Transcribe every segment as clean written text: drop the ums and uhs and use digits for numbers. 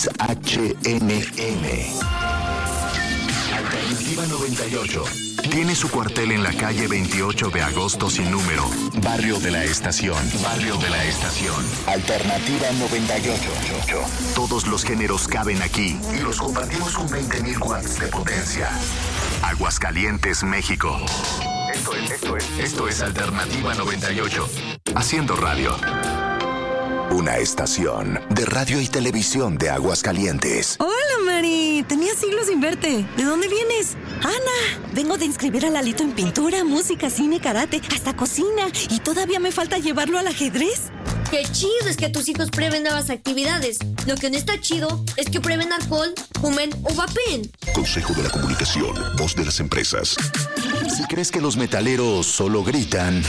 XHNN. Alternativa 98. Tiene su cuartel en la calle 28 de agosto sin número. Barrio de la Estación. Barrio de la Estación. Alternativa 98. Todos los géneros caben aquí y los compartimos con 20,000 watts de potencia. Aguascalientes, México. Esto es Alternativa 98. Haciendo radio. Una estación de radio y televisión de Aguascalientes. Hola, Mari. Tenía siglos sin verte. ¿De dónde vienes? Ana, vengo de inscribir a Lalito en pintura, música, cine, karate, hasta cocina. Y todavía me falta llevarlo al ajedrez. ¡Qué chido es que tus hijos prueben nuevas actividades! Lo que no está chido es que prueben alcohol, fumen o vapen. Consejo de la Comunicación, voz de las empresas. Si crees que los metaleros solo gritan,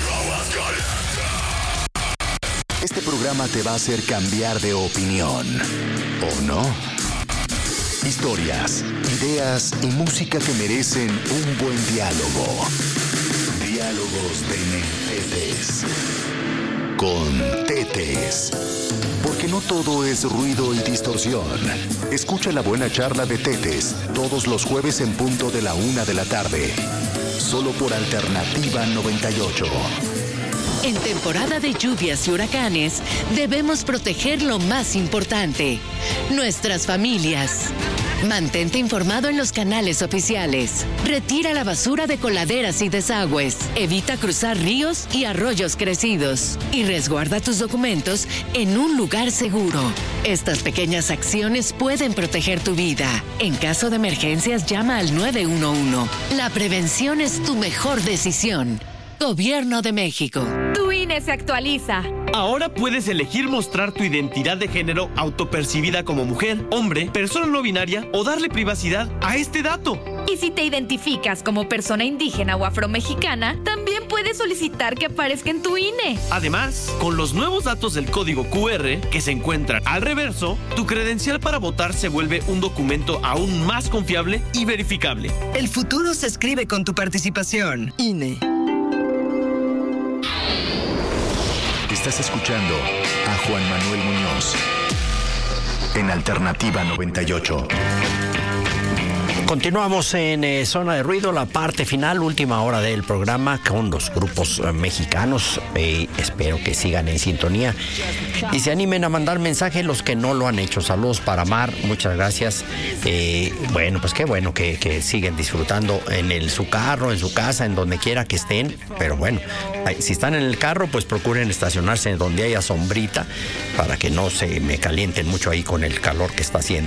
este programa te va a hacer cambiar de opinión. ¿O no? Historias, ideas y música que merecen un buen diálogo. Diálogos de Tetes. Con Tetes. Porque no todo es ruido y distorsión. Escucha la buena charla de Tetes todos los jueves en punto de la 1:00 p.m. Solo por Alternativa 98. En temporada de lluvias y huracanes, debemos proteger lo más importante, nuestras familias. Mantente informado en los canales oficiales. Retira la basura de coladeras y desagües. Evita cruzar ríos y arroyos crecidos. Y resguarda tus documentos en un lugar seguro. Estas pequeñas acciones pueden proteger tu vida. En caso de emergencias, llama al 911. La prevención es tu mejor decisión. Gobierno de México. Tu INE se actualiza. Ahora puedes elegir mostrar tu identidad de género autopercibida como mujer, hombre, persona no binaria o darle privacidad a este dato. Y si te identificas como persona indígena o afromexicana, también puedes solicitar que aparezca en tu INE. Además, con los nuevos datos del código QR que se encuentran al reverso, tu credencial para votar se vuelve un documento aún más confiable y verificable. El futuro se escribe con tu participación. INE. Estás escuchando a Juan Manuel Muñoz en Alternativa 98. Continuamos en Zona de Ruido, la parte final, última hora del programa con los grupos mexicanos. Espero que sigan en sintonía y se animen a mandar mensajes los que no lo han hecho. Saludos para Mar, muchas gracias. Bueno, pues qué bueno que siguen disfrutando en su carro, en su casa, en donde quiera que estén. Pero bueno, si están en el carro, pues procuren estacionarse en donde haya sombrita para que no se me calienten mucho ahí con el calor que está haciendo.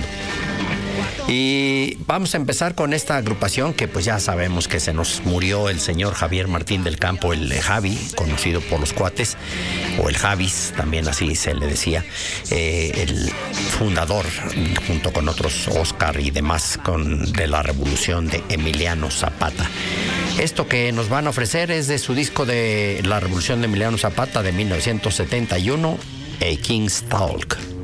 Y vamos a empezar con esta agrupación que pues ya sabemos que se nos murió el señor Javier Martín del Campo, el Javi, conocido por los cuates, o el Javis, también así se le decía, el fundador, junto con otros Oscar y demás, de la revolución de Emiliano Zapata. Esto que nos van a ofrecer es de su disco de la revolución de Emiliano Zapata de 1971, A King's Talk.